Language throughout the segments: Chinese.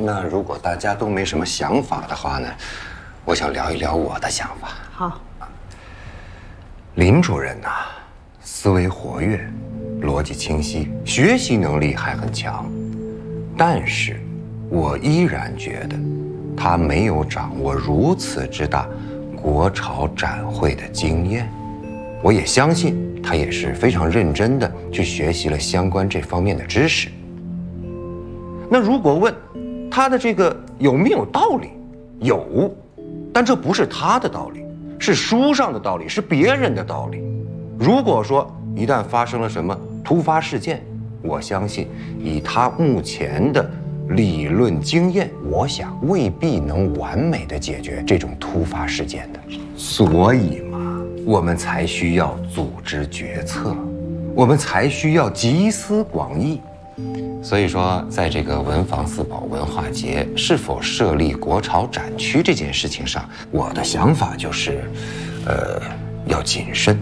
那如果大家都没什么想法的话呢，我想聊一聊我的想法。 好。 林主任呐，思维活跃，逻辑清晰，学习能力还很强，但是，我依然觉得，他没有掌握如此之大国潮展会的经验。我也相信他也是非常认真的去学习了相关这方面的知识。那如果问他的这个有没有道理？有，但这不是他的道理，是书上的道理，是别人的道理。如果说一旦发生了什么突发事件，我相信以他目前的理论经验，我想未必能完美的解决这种突发事件的。所以嘛，我们才需要组织决策，我们才需要集思广益。所以说，在这个文房四宝文化节是否设立国潮展区这件事情上，我的想法就是，要谨慎。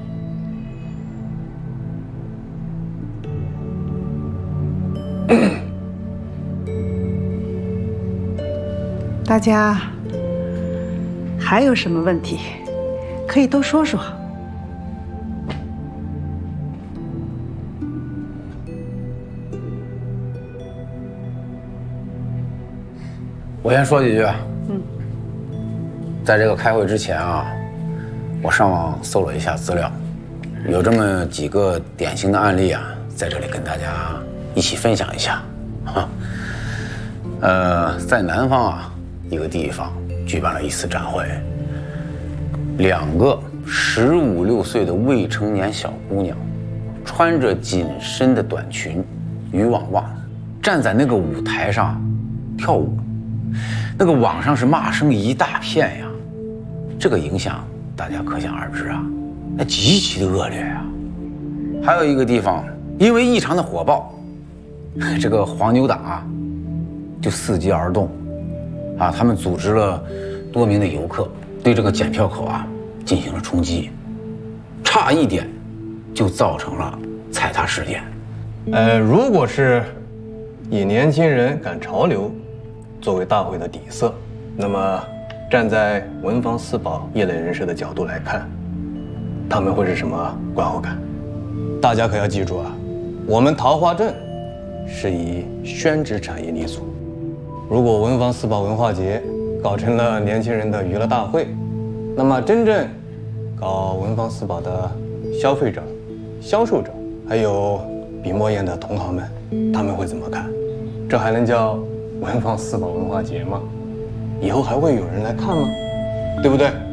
大家还有什么问题，可以都说说。 我先说几句。在这个开会之前啊，我上网搜了一下资料，有这么几个典型的案例啊，在这里跟大家一起分享一下。在南方啊，一个地方举办了一次展会，2个15、16岁的未成年小姑娘，穿着紧身的短裙、渔网袜，站在那个舞台上跳舞。那个网上是骂声一大片呀，这个影响大家可想而知啊，那极其的恶劣啊。还有一个地方，因为异常的火爆，这个黄牛党啊，就伺机而动，啊，他们组织了多名的游客，对这个检票口啊进行了冲击，差一点就造成了踩踏事件。 如果是以年轻人赶潮流作为大会的底色，那么站在文房四宝业内人士的角度来看，他们会是什么观后感？大家可要记住啊，我们桃花镇是以宣纸产业立足，如果文房四宝文化节搞成了年轻人的娱乐大会，那么真正搞文房四宝的消费者、销售者，还有笔墨砚的同行们，他们会怎么看？这还能叫文房四宝文化节吗？以后还会有人来看吗？对不对？